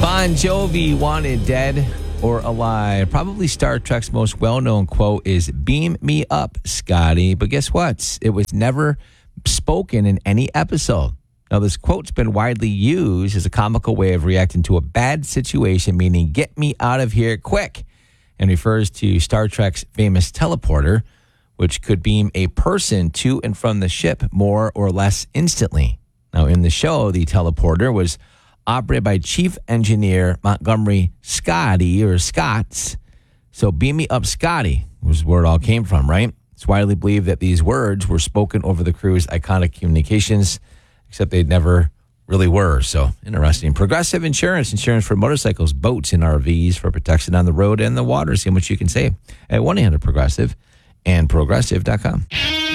Bon Jovi, Wanted Dead or Alive. Probably Star Trek's most well-known quote is, "Beam me up, Scotty." But guess what? It was never spoken in any episode. Now, this quote's been widely used as a comical way of reacting to a bad situation, meaning "get me out of here quick," and refers to Star Trek's famous teleporter, which could beam a person to and from the ship more or less instantly. Now, in the show, the teleporter was operated by Chief Engineer Montgomery Scotty, or Scotts. So, "beam me up, Scotty," was where it all came from, right? It's widely believed that these words were spoken over the crew's iconic communications, except they never really were. So, interesting. Progressive Insurance for motorcycles, boats, and RVs for protection on the road and the water. See how much you can save at 1-800-PROGRESSIVE and progressive.com.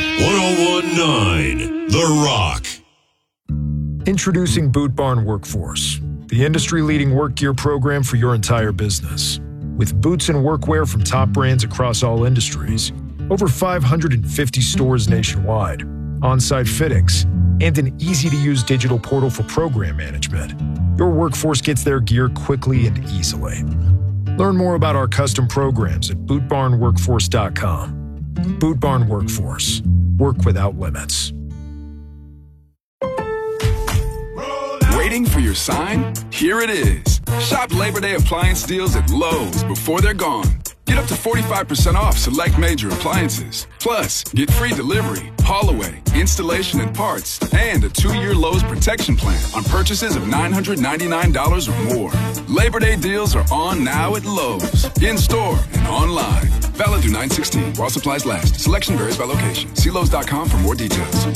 1019 The Rock. Introducing Boot Barn Workforce, the industry-leading work gear program for your entire business. With boots and workwear from top brands across all industries, over 550 stores nationwide, on-site fittings, and an easy-to-use digital portal for program management, your workforce gets their gear quickly and easily. Learn more about our custom programs at bootbarnworkforce.com. Boot Barn Workforce. Work without limits. Waiting for your sign? Here it is. Shop Labor Day appliance deals at Lowe's before they're gone. Get up to 45% off select major appliances. Plus, get free delivery, haul away, installation and parts, and a 2-year Lowe's protection plan on purchases of $999 or more. Labor Day deals are on now at Lowe's, in-store and online. Valid through 9/16 while supplies last. Selection varies by location. See Lowe's.com for more details.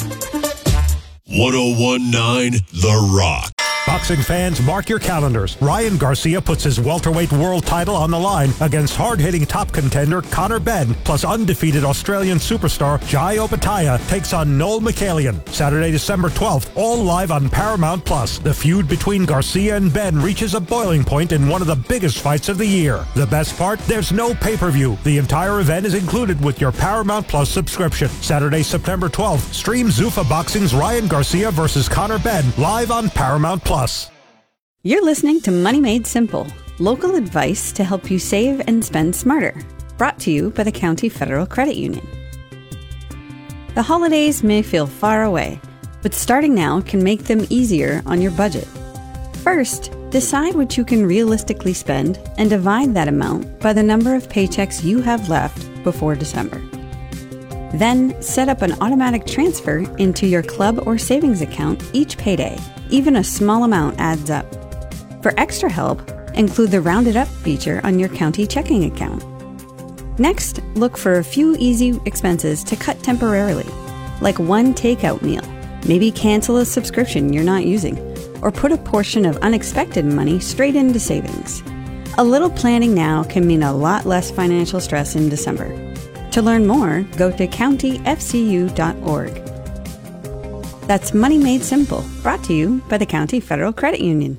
1019 The Rock. Boxing fans, mark your calendars. Ryan Garcia puts his welterweight world title on the line against hard-hitting top contender Conor Benn, plus undefeated Australian superstar Jai Opetaia takes on Noel Michaelian. Saturday, December 12th, all live on Paramount+. The feud between Garcia and Benn reaches a boiling point in one of the biggest fights of the year. The best part? There's no pay-per-view. The entire event is included with your Paramount+ subscription. Saturday, September 12th, stream Zuffa Boxing's Ryan Garcia versus Conor Benn live on Paramount+. You're listening to Money Made Simple, local advice to help you save and spend smarter. Brought to you by the County Federal Credit Union. The holidays may feel far away, but starting now can make them easier on your budget. First, decide what you can realistically spend and divide that amount by the number of paychecks you have left before December. Then, set up an automatic transfer into your club or savings account each payday. Even a small amount adds up. For extra help, include the Rounded Up feature on your county checking account. Next, look for a few easy expenses to cut temporarily, like one takeout meal. Maybe cancel a subscription you're not using, or put a portion of unexpected money straight into savings. A little planning now can mean a lot less financial stress in December. To learn more, go to countyfcu.org. That's Money Made Simple, brought to you by the County Federal Credit Union.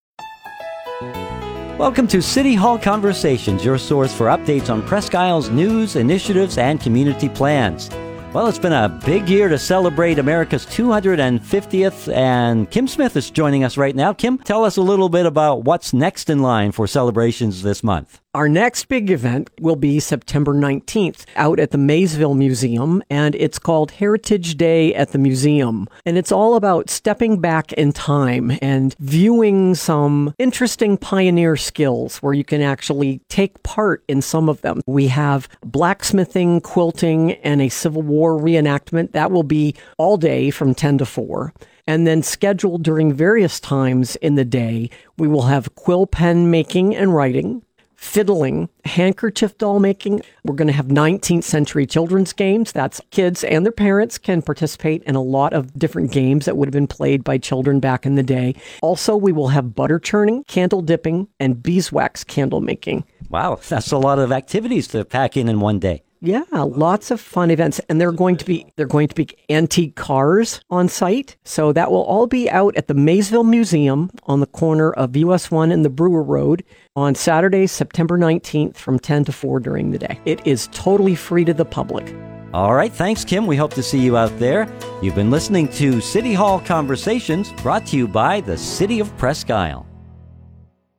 Welcome to City Hall Conversations, your source for updates on Presque Isle's news, initiatives, and community plans. Well, it's been a big year to celebrate America's 250th, and Kim Smith is joining us right now. Kim, tell us a little bit about what's next in line for celebrations this month. Our next big event will be September 19th out at the Maysville Museum, and it's called Heritage Day at the Museum. And it's all about stepping back in time and viewing some interesting pioneer skills where you can actually take part in some of them. We have blacksmithing, quilting, and a Civil War reenactment. That will be all day from 10 to 4. And then scheduled during various times in the day, we will have quill pen making and writing, fiddling, handkerchief doll making. We're going to have 19th century children's games. That's kids and their parents can participate in a lot of different games that would have been played by children back in the day. Also, we will have butter churning, candle dipping, and beeswax candle making. Wow, that's a lot of activities to pack in one day. Yeah, lots of fun events, and they're going to be antique cars on site. So that will all be out at the Maysville Museum on the corner of US 1 and the Brewer Road on Saturday, September 19th from 10 to 4 during the day. It is totally free to the public. All right, thanks, Kim. We hope to see you out there. You've been listening to City Hall Conversations, brought to you by the City of Presque Isle.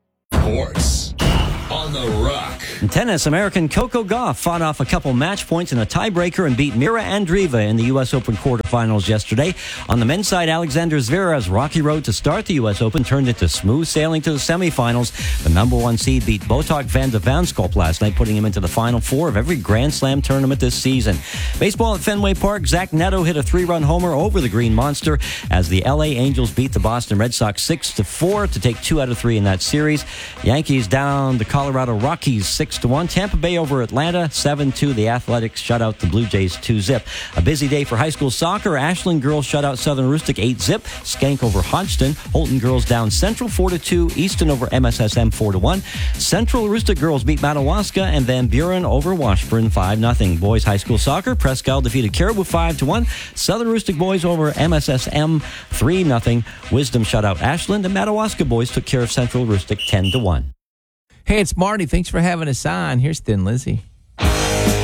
Sports on the Rock. In tennis, American Coco Gauff fought off a couple match points in a tiebreaker and beat Mira Andreeva in the U.S. Open quarterfinals yesterday. On the men's side, Alexander Zverev's rocky road to start the U.S. Open turned into smooth sailing to the semifinals. The number one seed beat Botak van de Vanschop last night, putting him into the final four of every Grand Slam tournament this season. Baseball at Fenway Park, Zach Neto hit a 3-run homer over the Green Monster as the L.A. Angels beat the Boston Red Sox 6-4 to take 2 out of 3 in that series. Yankees down the Colorado Rockies 6-1. Tampa Bay over Atlanta 7-2. The Athletics shut out the Blue Jays 2-zip. A busy day for high school soccer. Ashland girls shut out Southern Rustic 8-zip. Skank over Hodgson. Holton girls down Central 4-2. Easton over MSSM 4-1. Central Rustic girls beat Madawaska, and Van Buren over Washburn 5-0. Boys high school soccer. Presque Isle defeated Caribou 5-1. Southern Rustic boys over MSSM 3-0. Wisdom shut out Ashland, and Madawaska boys took care of Central Rustic 10-1. Hey, it's Marty. Thanks for having us on. Here's Thin Lizzy.